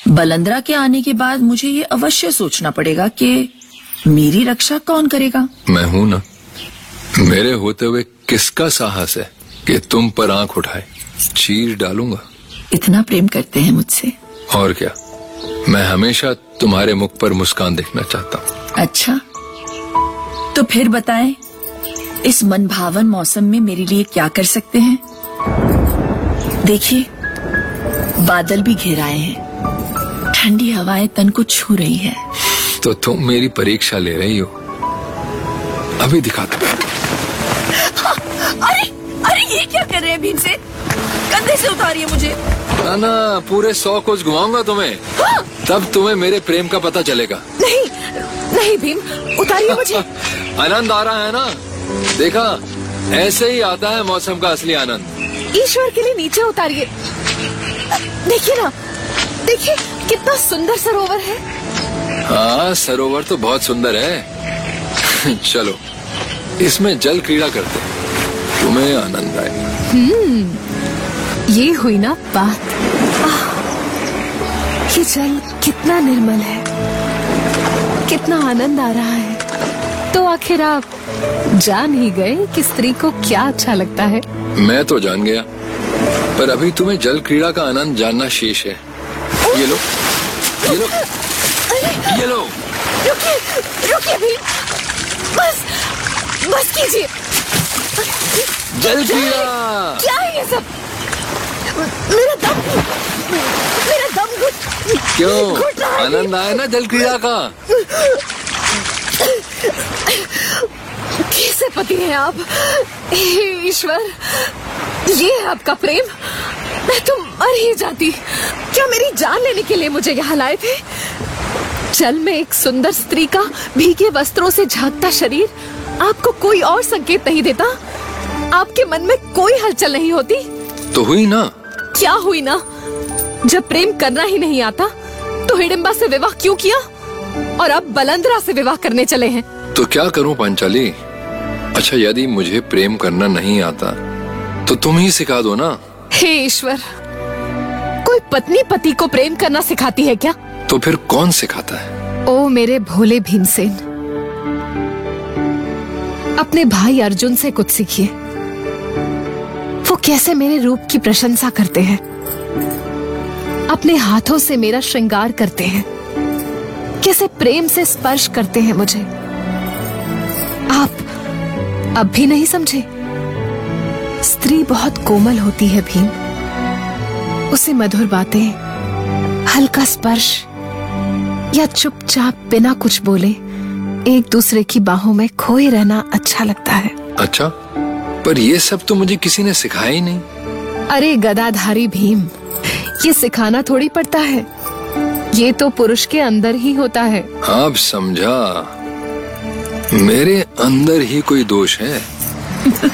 बलंद्रा के आने के बाद मुझे ये अवश्य सोचना पड़ेगा कि मेरी रक्षा कौन करेगा। मैं हूं ना। मेरे होते हुए किसका साहस है कि तुम पर आंख उठाए। चीर डालूंगा। इतना प्रेम करते हैं मुझसे। और क्या, मैं हमेशा तुम्हारे मुख पर मुस्कान देखना चाहता हूँ। अच्छा, तो फिर बताएं, इस मनभावन मौसम में मेरे लिए क्या कर सकते हैं? देखिए, बादल भी घेर आए हैं, ठंडी हवाएं तन को छू रही है। तो तुम मेरी परीक्षा ले रही हो। अभी दिखाता हूं। अरे अरे, ये क्या कर रहे हैं भीमसेन? कंधे से उतारिए मुझे। ना, पूरे 100 कोस घुमाऊंगा तुम्हें। हाँ? तब तुम्हें मेरे प्रेम का पता चलेगा। नहीं नहीं भीम, उतारिए मुझे। आनंद आ रहा है ना? देखा, ऐसे ही आता है मौसम का असली आनंद। ईश्वर के लिए नीचे उतारिए। देखिए ना, देखिए कितना सुंदर सरोवर है। हाँ, सरोवर तो बहुत सुंदर है। चलो, इसमें जल क्रीड़ा करते हैं, तुम्हें आनंद आएगा। ये हुई ना बात। ये जल कितना निर्मल है, कितना आनंद आ रहा है। तो आखिर आप जान ही गए कि स्त्री को क्या अच्छा लगता है। मैं तो जान गया, पर अभी तुम्हें जल क्रीड़ा का आनंद जानना शेष है। ये लो, ये लो, ये लो। रुकिए, रुकिए भीम, बस कीजिए। जल क्रीड़ा क्या है ये सब? मेरा दम घुट। क्यों? आनंद आया ना जल क्रीड़ा का? कैसे पति हैं आप? हे ईश्वर, ये है आपका प्रेम? मैं तो मर ही जाती। क्या मेरी जान लेने के लिए मुझे यहाँ लाए थे? जल में एक सुंदर स्त्री का भीगे वस्त्रों से झांकता शरीर आपको कोई और संकेत नहीं देता? आपके मन में कोई हलचल नहीं होती? तो हुई ना। क्या हुई ना? जब प्रेम करना ही नहीं आता तो हिडिंबा से विवाह क्यों किया? और अब बलंद्रा से विवाह करने चले हैं। तो क्या करूं पांचाली? अच्छा, यदि मुझे प्रेम करना नहीं आता तो तुम ही सिखा दो ना। हे ईश्वर, कोई पत्नी पति को प्रेम करना सिखाती है क्या? तो फिर कौन सिखाता है? ओ मेरे भोले भीमसेन, अपने भाई अर्जुन से कुछ सीखिए। वो कैसे मेरे रूप की प्रशंसा करते हैं, अपने हाथों से मेरा श्रृंगार करते हैं, कैसे प्रेम से स्पर्श करते हैं मुझे। आप अब भी नहीं समझे? स्त्री बहुत कोमल होती है भीम। उसे मधुर बातें, हल्का स्पर्श या चुपचाप बिना कुछ बोले एक दूसरे की बाहों में खोए रहना अच्छा लगता है। अच्छा, पर ये सब तो मुझे किसी ने सिखाया ही नहीं। अरे गदाधारी भीम, ये सिखाना थोड़ी पड़ता है, ये तो पुरुष के अंदर ही होता है। अब समझा, मेरे अंदर ही कोई दोष है।